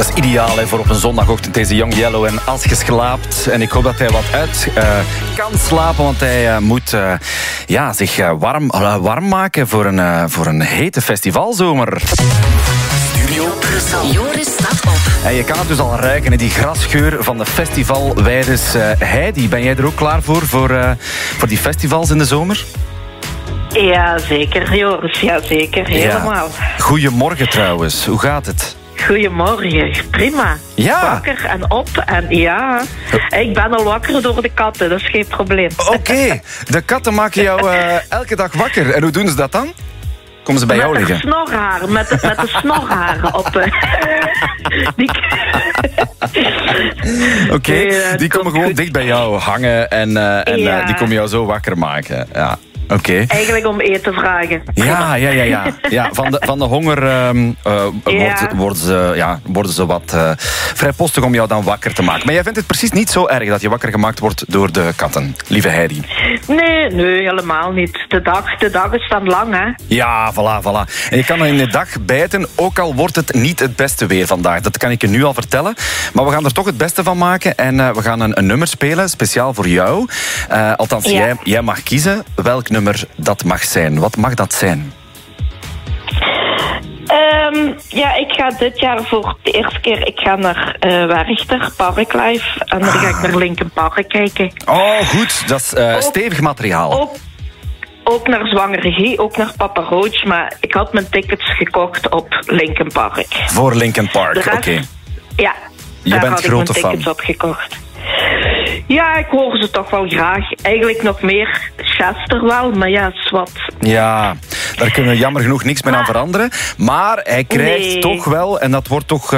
Dat is ideaal hè, voor op een zondagochtend, deze Young Yellow en Als je slaapt. En ik hoop dat hij wat uit kan slapen, want hij moet zich warm maken voor een hete festivalzomer. Studio Brussel. Joris staat op. En je kan het dus al ruiken, die grasgeur van de festivalweides. Heidi, ben jij er ook klaar voor die festivals in de zomer? Ja, zeker, Joris. Ja, zeker. Helemaal. Goedemorgen trouwens. Hoe gaat het? Goedemorgen. Prima. Ja. Wakker en op. En ja, ik ben al wakker door de katten. Dat is geen probleem. Oké. De katten maken jou elke dag wakker. En hoe doen ze dat dan? Komen ze bij jou liggen? Met de snorharen op. Oké, die komen gewoon dicht bij jou hangen en die komen jou zo wakker maken. Ja. Okay. Eigenlijk om eten vragen. Ja. Van de honger worden ze wat vrijpostig om jou dan wakker te maken. Maar jij vindt het precies niet zo erg dat je wakker gemaakt wordt door de katten, lieve Heidi? Nee, helemaal niet. De dag is dan lang, hè? Ja, voilà. En je kan dan in de dag bijten, ook al wordt het niet het beste weer vandaag. Dat kan ik je nu al vertellen. Maar we gaan er toch het beste van maken. En we gaan een nummer spelen, speciaal voor jou. Althans, jij mag kiezen welk nummer dat mag zijn. Wat mag dat zijn? Ik ga dit jaar voor de eerste keer naar Werchter, Parklife. En dan ga ik naar Linkin Park kijken. Oh, goed. Dat is stevig materiaal. Ook naar Zwangere Guy, ook naar Papa Roach. Maar ik had mijn tickets gekocht op Linkin Park. Voor Linkin Park, oké. Ja, je bent grote fan. Daar had ik mijn tickets op gekocht. Ja, ik hoor ze toch wel graag. Eigenlijk nog meer Chester wel, maar ja, zwart. Ja, daar kunnen we jammer genoeg niks meer aan veranderen. Maar hij krijgt toch wel, en dat wordt toch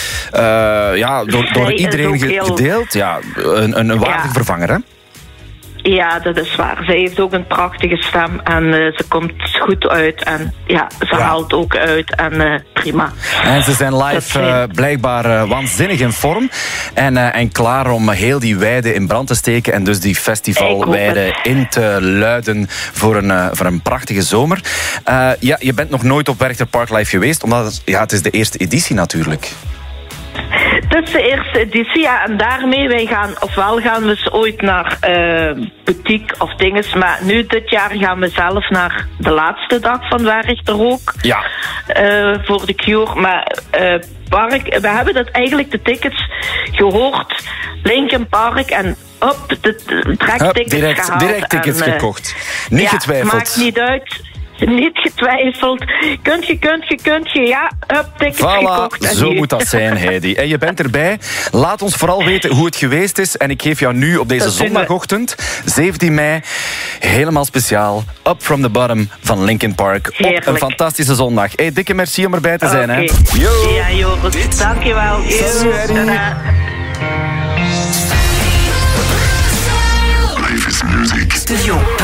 door iedereen gedeeld, een waardig vervanger, hè? Ja, dat is waar. Zij heeft ook een prachtige stem en ze komt goed uit. En ze haalt ook uit en prima. En ze zijn live blijkbaar waanzinnig in vorm. En klaar om heel die weide in brand te steken. En dus die festivalweide in te luiden voor een prachtige zomer. Je bent nog nooit op Werchter Parklife geweest, omdat het is de eerste editie natuurlijk. Het is de eerste editie, ja, en daarmee gaan we eens ooit naar boutique of dinges, maar nu dit jaar gaan we zelf naar de laatste dag van Werchter ook. Ja. Voor de Cure, maar Park, we hebben dat eigenlijk de tickets gehoord, Linkin Park en direct gehaald. Direct tickets gekocht. Niet getwijfeld. Maakt niet uit. Niet getwijfeld. Kunt je. Ja, tickets gekocht. Zo moet dat zijn, Heidi. En je bent erbij. Laat ons vooral weten hoe het geweest is. En ik geef jou nu op deze zondagochtend, 17 mei, helemaal speciaal Up From The Bottom van Linkin Park. Heerlijk. Op een fantastische zondag. Hey, dikke merci om erbij te zijn. Hè. Yo. Ja, Joris. Dankjewel. Life is music. Studio